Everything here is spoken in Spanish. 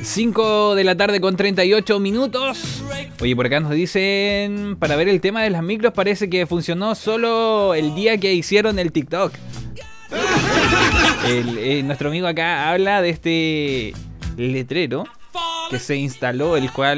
5 de la tarde con 38 minutos. Oye, por acá nos dicen, para ver el tema de las micros parece que funcionó solo el día que hicieron el TikTok. Nuestro amigo acá habla de este letrero que se instaló, el cual